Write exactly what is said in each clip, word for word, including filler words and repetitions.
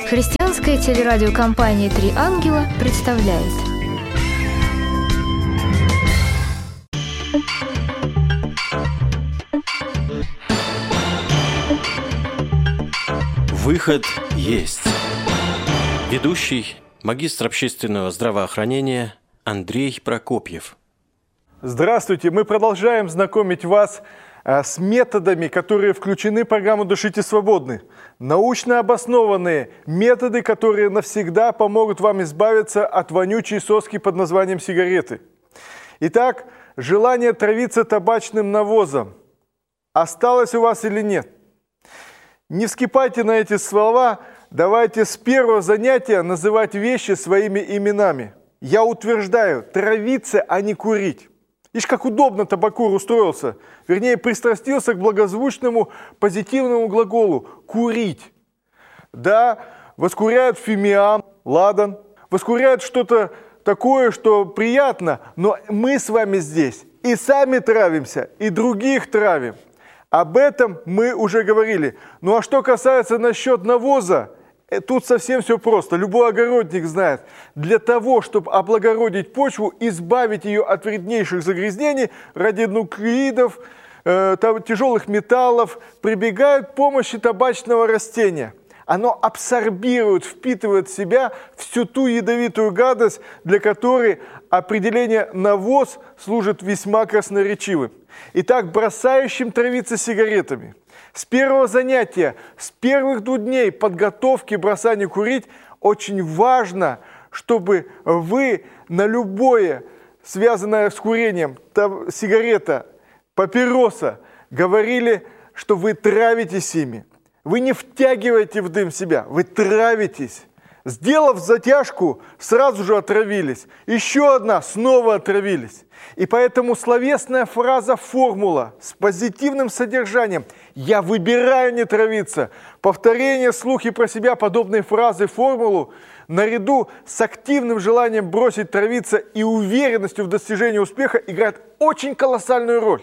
Христианская телерадиокомпания «Три ангела» представляет. Выход есть. Ведущий, магистр общественного здравоохранения Андрей Прокопьев. Здравствуйте! Мы продолжаем знакомить вас с методами, которые включены в программу «Дышите свободны». Научно обоснованные методы, которые навсегда помогут вам избавиться от вонючей соски под названием сигареты. Итак, желание травиться табачным навозом осталось у вас или нет? Не вскипайте на эти слова, давайте с первого занятия называть вещи своими именами. Я утверждаю, травиться, а не курить. Ишь, как удобно табакур устроился, вернее, пристрастился к благозвучному позитивному глаголу «курить». Да, воскуряют фимиам, ладан, воскуряют что-то такое, что приятно, но мы с вами здесь и сами травимся, и других травим. Об этом мы уже говорили. Ну а что касается насчет навоза, тут совсем все просто. Любой огородник знает, для того, чтобы облагородить почву, избавить ее от вреднейших загрязнений, ради нуклеидов, э, тяжелых металлов, прибегают к помощи табачного растения. Оно абсорбирует, впитывает в себя всю ту ядовитую гадость, для которой определение «навоз» служит весьма красноречивым. Итак, бросающим травиться сигаретами. С первого занятия, с первых двух дней подготовки к бросанию курить очень важно, чтобы вы на любое, связанное с курением, сигарета, папироса, говорили, что вы травитесь ими. Вы не втягиваете в дым себя, вы травитесь. Сделав затяжку, сразу же отравились. Еще одна, снова отравились. И поэтому словесная фраза «формула» с позитивным содержанием «я выбираю не травиться», повторение вслух и про себя подобной фразы «формулу» наряду с активным желанием бросить травиться и уверенностью в достижении успеха играет очень колоссальную роль.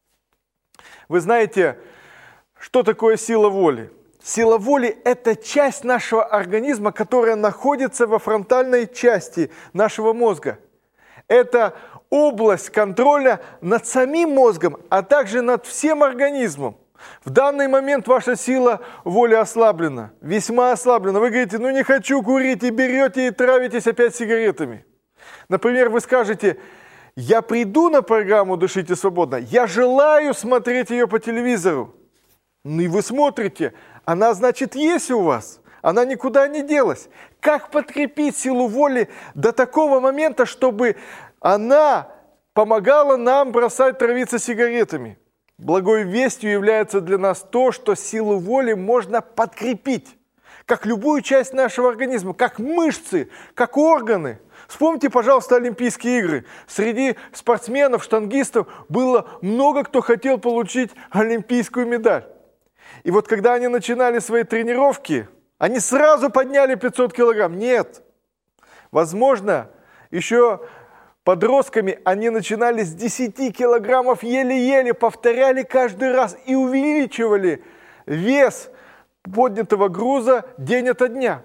Вы знаете, что такое сила воли? Сила воли – это часть нашего организма, которая находится во фронтальной части нашего мозга. Это область контроля над самим мозгом, а также над всем организмом. В данный момент ваша сила воли ослаблена, весьма ослаблена. Вы говорите, ну не хочу курить, и берете и травитесь опять сигаретами. Например, вы скажете, я приду на программу «Дышите свободно», я желаю смотреть ее по телевизору. Ну и вы смотрите, она, значит, есть у вас, она никуда не делась. Как подкрепить силу воли до такого момента, чтобы она помогала нам бросать травиться сигаретами? Благой вестью является для нас то, что силу воли можно подкрепить, как любую часть нашего организма, как мышцы, как органы. Вспомните, пожалуйста, Олимпийские игры. Среди спортсменов, штангистов было много кто хотел получить олимпийскую медаль. И вот когда они начинали свои тренировки, они сразу подняли пятьсот килограмм. Нет. Возможно, еще подростками они начинали с десяти килограммов, еле-еле повторяли каждый раз и увеличивали вес поднятого груза день ото дня.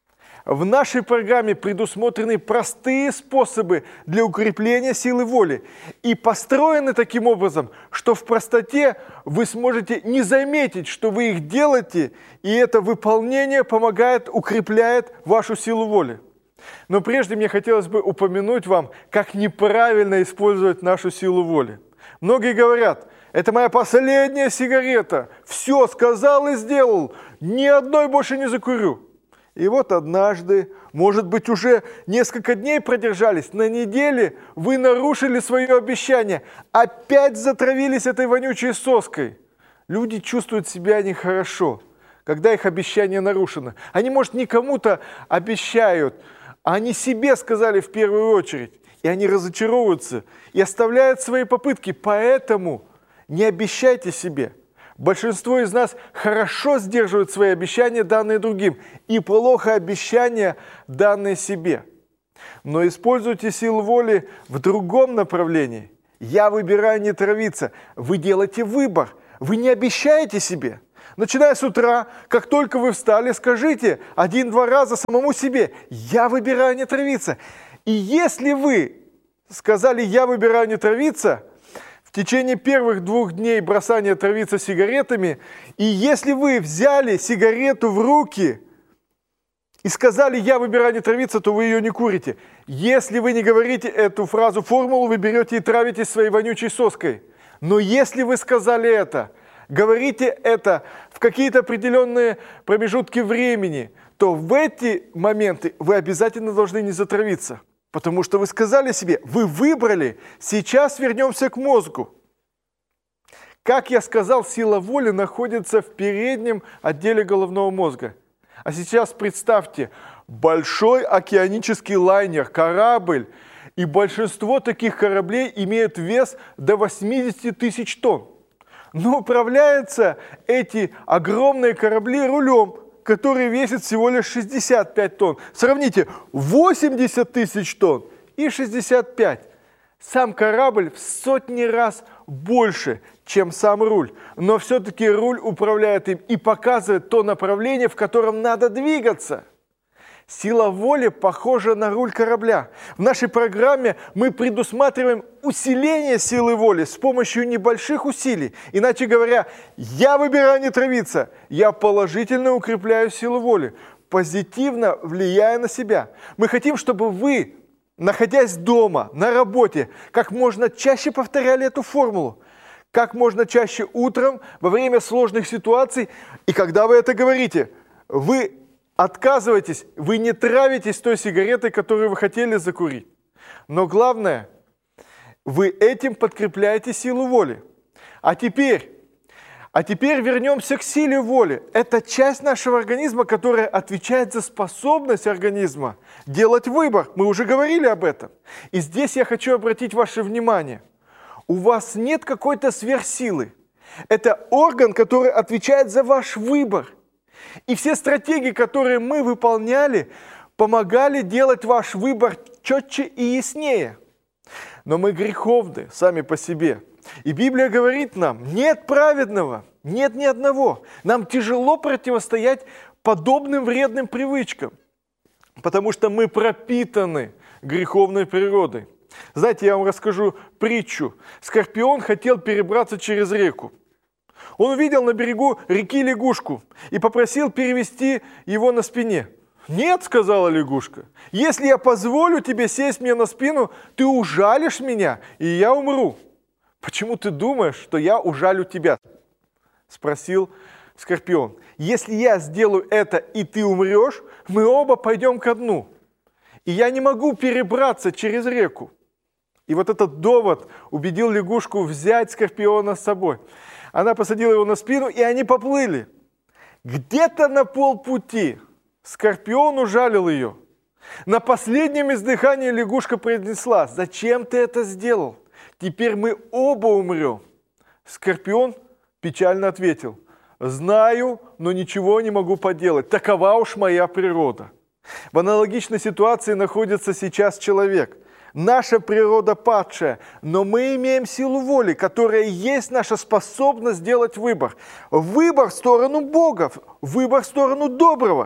В нашей программе предусмотрены простые способы для укрепления силы воли и построены таким образом, что в простоте вы сможете не заметить, что вы их делаете, и это выполнение помогает, укрепляет вашу силу воли. Но прежде мне хотелось бы упомянуть вам, как неправильно использовать нашу силу воли. Многие говорят, это моя последняя сигарета, все сказал и сделал, ни одной больше не закурю. И вот однажды, может быть, уже несколько дней продержались, на неделе вы нарушили свое обещание, опять затравились этой вонючей соской. Люди чувствуют себя нехорошо, когда их обещание нарушено. Они, может, не кому-то обещают, а они себе сказали в первую очередь. И они разочаровываются и оставляют свои попытки. Поэтому не обещайте себе. Большинство из нас хорошо сдерживают свои обещания, данные другим, и плохо обещания, данные себе. Но используйте силу воли в другом направлении. Я выбираю не травиться. Вы делаете выбор. Вы не обещаете себе. Начиная с утра, как только вы встали, скажите один-два раза самому себе: «Я выбираю не травиться». И если вы сказали «я выбираю не травиться», в течение первых двух дней бросания травиться сигаретами, и если вы взяли сигарету в руки и сказали «я выбираю не травиться», то вы ее не курите. Если вы не говорите эту фразу, формулу, вы берете и травитесь своей вонючей соской. Но если вы сказали это, говорите это в какие-то определенные промежутки времени, то в эти моменты вы обязательно должны не затравиться. Потому что вы сказали себе, вы выбрали, сейчас вернемся к мозгу. Как я сказал, сила воли находится в переднем отделе головного мозга. А сейчас представьте, большой океанический лайнер, корабль, и большинство таких кораблей имеют вес до восемьдесят тысяч тонн. Но управляются эти огромные корабли рулем, который весит всего лишь шестьдесят пять тонн. Сравните, восемьдесят тысяч тонн и шестьдесят пять. Сам корабль в сотни раз больше, чем сам руль. Но все-таки руль управляет им и показывает то направление, в котором надо двигаться. Сила воли похожа на руль корабля. В нашей программе мы предусматриваем усиление силы воли с помощью небольших усилий. Иначе говоря, я выбираю не травиться, я положительно укрепляю силу воли, позитивно влияя на себя. Мы хотим, чтобы вы, находясь дома, на работе, как можно чаще повторяли эту формулу. Как можно чаще утром, во время сложных ситуаций, и когда вы это говорите, вы отказывайтесь, вы не травитесь той сигаретой, которую вы хотели закурить. Но главное, вы этим подкрепляете силу воли. А теперь, а теперь вернемся к силе воли. Это часть нашего организма, которая отвечает за способность организма делать выбор. Мы уже говорили об этом. И здесь я хочу обратить ваше внимание. У вас нет какой-то сверхсилы. Это орган, который отвечает за ваш выбор. И все стратегии, которые мы выполняли, помогали делать ваш выбор четче и яснее. Но мы греховны сами по себе. И Библия говорит нам, нет праведного, нет ни одного. Нам тяжело противостоять подобным вредным привычкам, потому что мы пропитаны греховной природой. Знаете, я вам расскажу притчу. Скорпион хотел перебраться через реку. Он увидел на берегу реки лягушку и попросил перевести его на спине. «Нет, — сказала лягушка, — если я позволю тебе сесть мне на спину, ты ужалишь меня, и я умру». «Почему ты думаешь, что я ужалю тебя?» — спросил Скорпион. «Если я сделаю это, и ты умрешь, мы оба пойдем ко дну. И я не могу перебраться через реку». И вот этот довод убедил лягушку взять Скорпиона с собой. Она посадила его на спину, и они поплыли. Где-то на полпути Скорпион ужалил ее. На последнем издыхании лягушка произнесла: «Зачем ты это сделал? Теперь мы оба умрем». Скорпион печально ответил: «Знаю, но ничего не могу поделать. Такова уж моя природа». В аналогичной ситуации находится сейчас человек. Наша природа падшая, но мы имеем силу воли, которая есть наша способность сделать выбор. Выбор в сторону Бога, выбор в сторону доброго.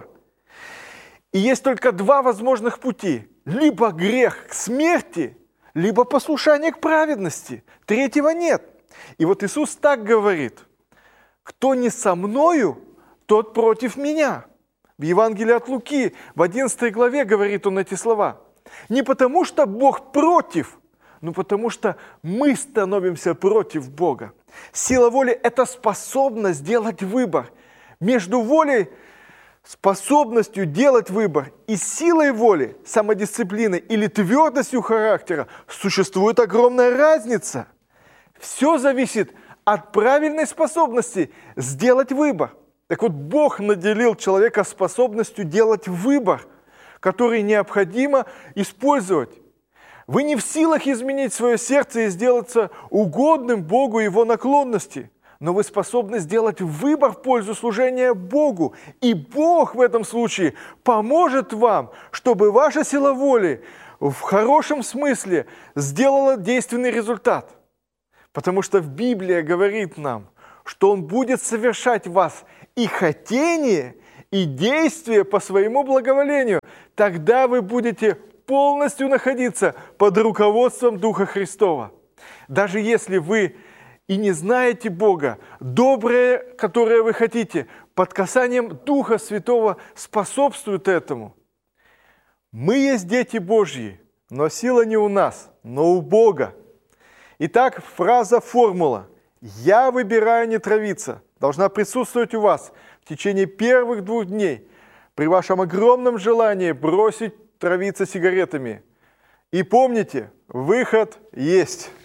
И есть только два возможных пути. Либо грех к смерти, либо послушание к праведности. Третьего нет. И вот Иисус так говорит: «Кто не со мною, тот против меня». В Евангелии от Луки в одиннадцатой главе говорит он эти слова. Не потому, что Бог против, но потому, что мы становимся против Бога. Сила воли – это способность делать выбор. Между волей, способностью делать выбор и силой воли, самодисциплиной или твердостью характера существует огромная разница. Все зависит от правильной способности сделать выбор. Так вот, Бог наделил человека способностью делать выбор, который необходимо использовать. Вы не в силах изменить свое сердце и сделаться угодным Богу и Его наклонности, но вы способны сделать выбор в пользу служения Богу. И Бог в этом случае поможет вам, чтобы ваша сила воли в хорошем смысле сделала действенный результат. Потому что в Библии говорит нам, что Он будет совершать в вас и хотение, и действие по своему благоволению. Тогда вы будете полностью находиться под руководством Духа Христова. Даже если вы и не знаете Бога, доброе, которое вы хотите, под касанием Духа Святого способствует этому. Мы есть дети Божьи, но сила не у нас, но у Бога. Итак, фраза, формула «Я выбираю не травиться» должна присутствовать у вас в течение первых двух дней при вашем огромном желании бросить травиться сигаретами. И помните, выход есть.